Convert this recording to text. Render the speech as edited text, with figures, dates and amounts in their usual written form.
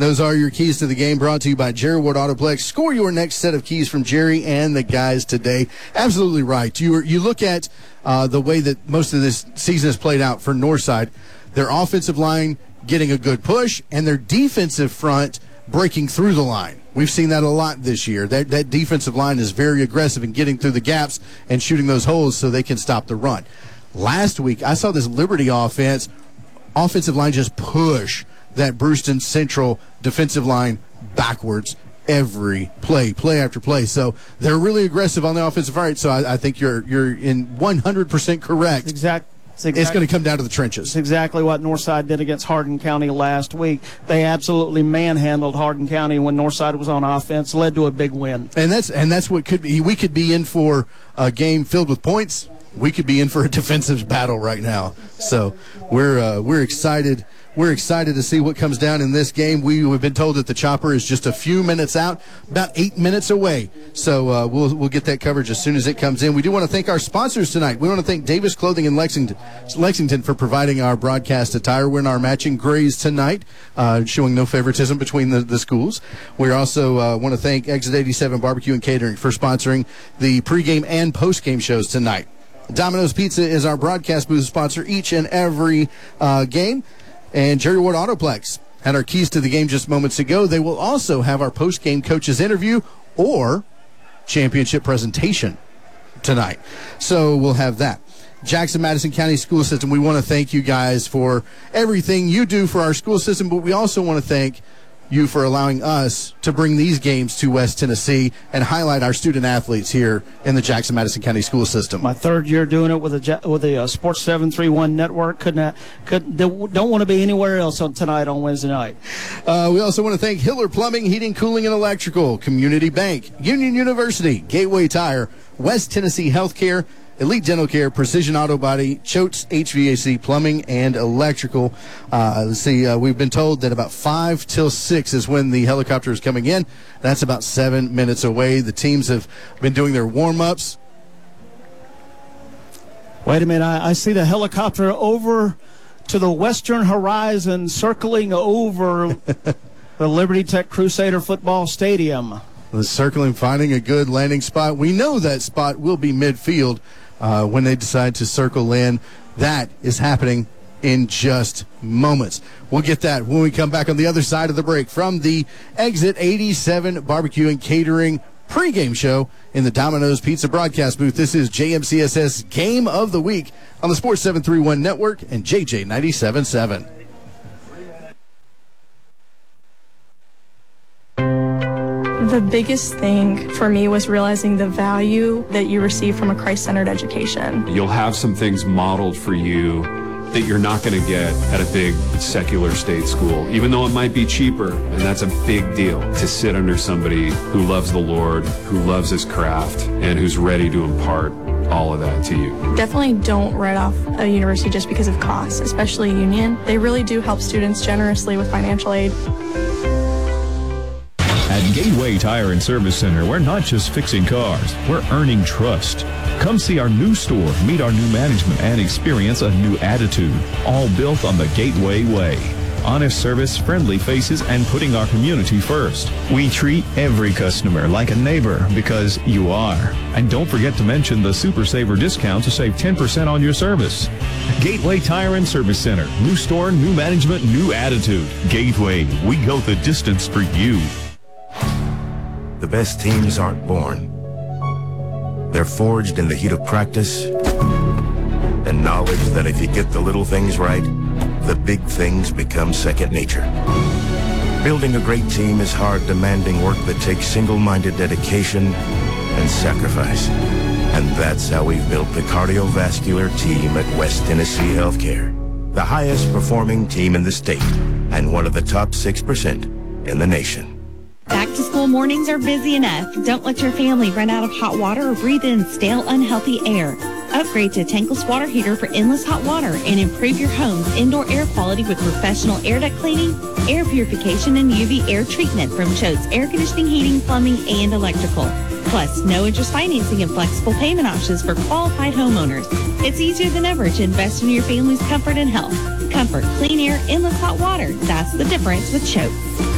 Those are your keys to the game, brought to you by Jerry Ward Autoplex. Score your next set of keys from Jerry and the guys today. Absolutely right. You look at the way that most of this season has played out for Northside. Their offensive line getting a good push, and their defensive front breaking through the line. We've seen that a lot this year. That defensive line is very aggressive in getting through the gaps and shooting those holes so they can stop the run. Last week, I saw this Liberty offensive line just push that Brewston Central defensive line backwards every play after play. So they're really aggressive on the offensive right. So I think you're in 100% correct. It's going to come down to the trenches. It's exactly what Northside did against Hardin County last week. They absolutely manhandled Hardin County when Northside was on offense, led to a big win. And that's what could be. We could be in for a game filled with points. We could be in for a defensive battle right now. So we're excited. We're excited to see what comes down in this game. We have been told that the chopper is just a few minutes out, about 8 minutes away. So we'll get that coverage as soon as it comes in. We do want to thank our sponsors tonight. We want to thank Davis Clothing in Lexington for providing our broadcast attire. We're in our matching grays tonight, showing no favoritism between the schools. We also want to thank Exit 87 Barbecue and Catering for sponsoring the pregame and postgame shows tonight. Domino's Pizza is our broadcast booth sponsor each and every game. And Jerry Ward Autoplex had our keys to the game just moments ago. They will also have our post-game coaches interview or championship presentation tonight. So we'll have that. Jackson-Madison County School System, we want to thank you guys for everything you do for our school system, but we also want to thank you for allowing us to bring these games to West Tennessee and highlight our student athletes here in the Jackson-Madison County School System. My third year doing it with the Sports 731 network. Don't want to be anywhere else tonight on Wednesday night. We also want to thank Hiller Plumbing, Heating, Cooling, and Electrical, Community Bank, Union University, Gateway Tire, West Tennessee Healthcare, Elite Dental Care, Precision Auto Body, Choates HVAC, Plumbing, and Electrical. Let's see, we've been told that about 5 till 6 is when the helicopter is coming in. That's about 7 minutes away. The teams have been doing their warm-ups. Wait a minute, I see the helicopter over to the western horizon, circling over the Liberty Tech Crusader football stadium. Circling, finding a good landing spot. We know that spot will be midfield when they decide to circle in. That is happening in just moments. We'll get that when we come back on the other side of the break from the Exit 87 Barbecue and Catering pregame show in the Domino's Pizza broadcast booth. This is JMCSS Game of the Week on the Sports 731 Network and JJ 97.7. The biggest thing for me was realizing the value that you receive from a Christ-centered education. You'll have some things modeled for you that you're not going to get at a big secular state school, even though it might be cheaper, and that's a big deal to sit under somebody who loves the Lord, who loves his craft, and who's ready to impart all of that to you. Definitely don't write off a university just because of costs, especially Union. They really do help students generously with financial aid. At Gateway Tire and Service Center, we're not just fixing cars, we're earning trust. Come see our new store, meet our new management, and experience a new attitude, all built on the Gateway way. Honest service, friendly faces, and putting our community first. We treat every customer like a neighbor because you are. And don't forget to mention the Super Saver discount to save 10% on your service. Gateway Tire and Service Center. New store, new management, new attitude. Gateway, we go the distance for you. The best teams aren't born. They're forged in the heat of practice and knowledge that if you get the little things right, the big things become second nature. Building a great team is hard, demanding work that takes single-minded dedication and sacrifice. And that's how we've built the cardiovascular team at West Tennessee Healthcare. The highest performing team in the state and one of the top 6% in the nation. Back to school mornings are busy enough. Don't let your family run out of hot water or breathe in stale, unhealthy air. Upgrade to a tankless water heater for endless hot water and improve your home's indoor air quality with professional air duct cleaning, air purification, and UV air treatment from Choates Air Conditioning, Heating, Plumbing, and Electrical. Plus, no interest financing and flexible payment options for qualified homeowners. It's easier than ever to invest in your family's comfort and health. Comfort, clean air, endless hot water. That's the difference with Choates.